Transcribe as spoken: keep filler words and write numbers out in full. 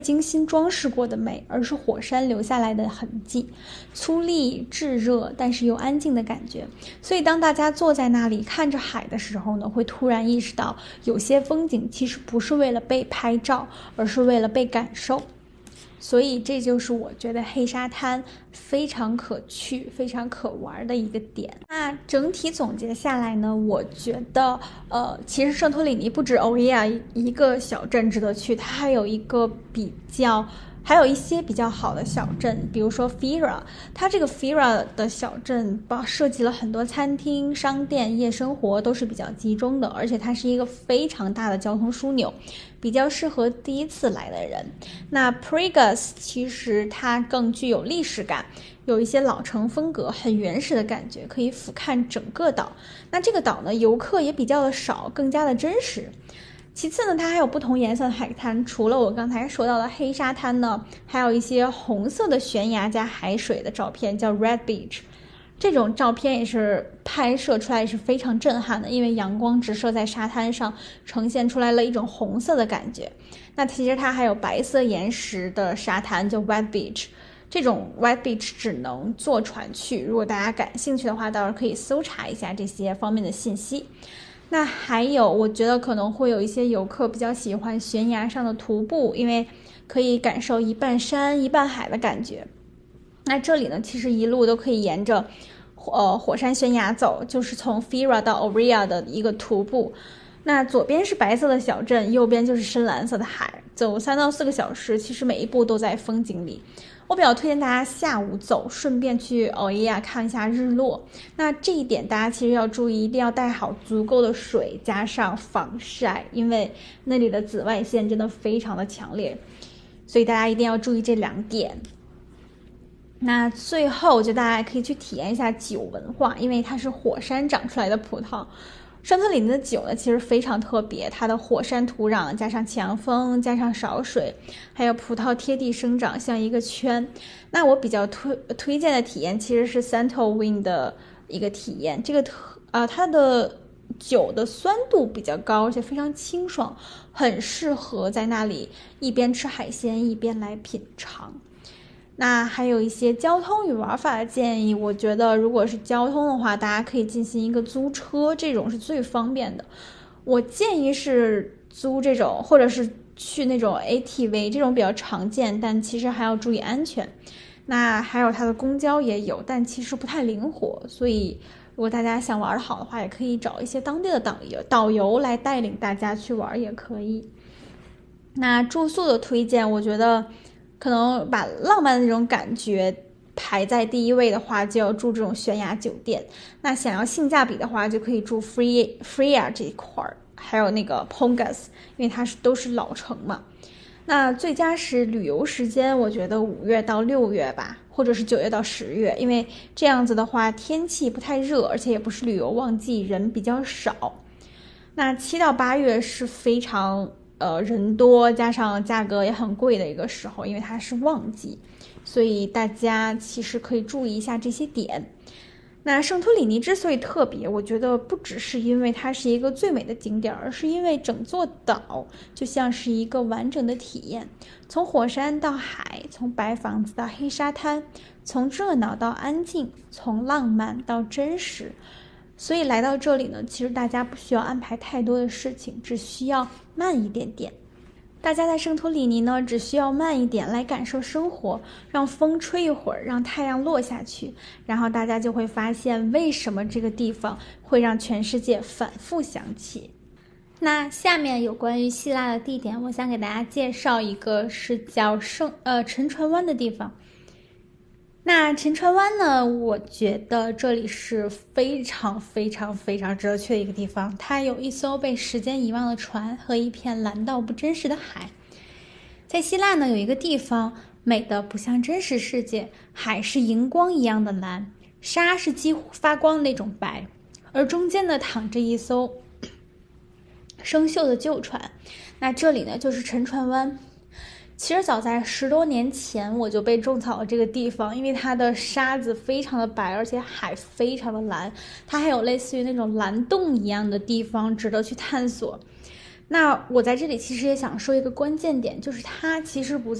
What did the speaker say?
精心装饰过的美，而是火山留下来的痕迹，粗粝炙热但是又安静的感觉。所以当大家坐在那里看着海的时候呢，会突然意识到有些风景其实不是为了被拍照，而是为了被感受。所以这就是我觉得黑沙滩非常可去非常可玩的一个点。那整体总结下来呢，我觉得呃，其实圣托里尼不止欧耶一个小镇值得去，它还有一个比较还有一些比较好的小镇，比如说 Fira， 它这个 Fira 的小镇包设计了很多餐厅、商店，夜生活都是比较集中的，而且它是一个非常大的交通枢纽，比较适合第一次来的人。那 Pregas 其实它更具有历史感，有一些老城风格，很原始的感觉，可以俯瞰整个岛。那这个岛呢，游客也比较的少，更加的真实。其次呢，它还有不同颜色的海滩，除了我刚才说到的黑沙滩呢，还有一些红色的悬崖加海水的照片，叫 Red Beach。这种照片也是拍摄出来是非常震撼的，因为阳光直射在沙滩上，呈现出来了一种红色的感觉。那其实它还有白色岩石的沙滩，叫 White Beach。这种 White Beach 只能坐船去，如果大家感兴趣的话，到时候可以搜查一下这些方面的信息。那还有，我觉得可能会有一些游客比较喜欢悬崖上的徒步，因为可以感受一半山一半海的感觉。那这里呢，其实一路都可以沿着呃火山悬崖走，就是从 Fira 到 Oria 的一个徒步。那左边是白色的小镇，右边就是深蓝色的海，走三到四个小时，其实每一步都在风景里。我比较推荐大家下午走，顺便去欧耶亚看一下日落。那这一点大家其实要注意，一定要带好足够的水，加上防晒，因为那里的紫外线真的非常的强烈，所以大家一定要注意这两点。那最后我觉得大家可以去体验一下酒文化，因为它是火山长出来的葡萄。圣托里尼的酒呢，其实非常特别，它的火山土壤加上强风加上少水，还有葡萄贴地生长，像一个圈。那我比较推推荐的体验其实是 Santo Wine 的一个体验，这个呃它的酒的酸度比较高，而且非常清爽，很适合在那里一边吃海鲜一边来品尝。那还有一些交通与玩法的建议，我觉得如果是交通的话，大家可以进行一个租车，这种是最方便的。我建议是租这种，或者是去那种 A T V， 这种比较常见，但其实还要注意安全。那还有它的公交也有，但其实不太灵活，所以如果大家想玩的好的话，也可以找一些当地的导游导游来带领大家去玩也可以。那住宿的推荐，我觉得可能把浪漫的那种感觉排在第一位的话，就要住这种悬崖酒店。那想要性价比的话，就可以住 Free Fria 这一块儿，还有那个 Pongas， 因为它是都是老城嘛。那最佳是旅游时间，我觉得五月到六月吧，或者是九月到十月，因为这样子的话天气不太热，而且也不是旅游旺季，人比较少。那七到八月是非常呃人多，加上价格也很贵的一个时候，因为它是旺季，所以大家其实可以注意一下这些点。那圣托里尼之所以特别，我觉得不只是因为它是一个最美的景点，而是因为整座岛就像是一个完整的体验，从火山到海，从白房子到黑沙滩，从热闹到安静，从浪漫到真实。所以来到这里呢，其实大家不需要安排太多的事情，只需要慢一点点。大家在圣托里尼呢，只需要慢一点来感受生活，让风吹一会儿，让太阳落下去，然后大家就会发现为什么这个地方会让全世界反复想起。那下面有关于希腊的地点，我想给大家介绍一个是叫圣呃沉船湾的地方。那沉船湾呢，我觉得这里是非常非常非常值得去的一个地方。它有一艘被时间遗忘的船和一片蓝到不真实的海。在希腊呢，有一个地方美得不像真实世界，海是荧光一样的蓝，沙是几乎发光的那种白，而中间呢躺着一艘生锈的旧船。那这里呢就是沉船湾。其实早在十多年前我就被种草了这个地方，因为它的沙子非常的白，而且海非常的蓝，它还有类似于那种蓝洞一样的地方值得去探索。 那我在这里其实也想说一个关键点，就是它其实不在